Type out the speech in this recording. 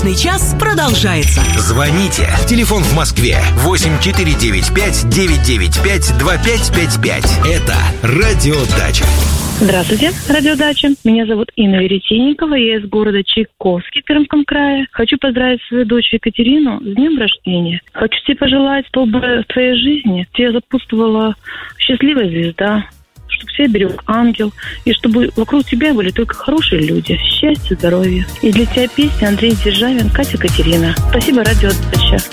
Брачный час продолжается. Звоните. Телефон в Москве 8495-995-2555. Это «Радиодача». Здравствуйте, радиодача. Меня зовут Инна Веретенникова, я из города Чайковский в Пермском крае. Хочу поздравить свою дочь Екатерину с днем рождения. Хочу тебе пожелать, чтобы в твоей жизни тебя запутывала счастливая звезда, чтобы тебя берег ангел, и чтобы вокруг тебя были только хорошие люди, счастье, здоровье. И для тебя песня Андрей Державин, Катя Катерина. Спасибо, радиодача.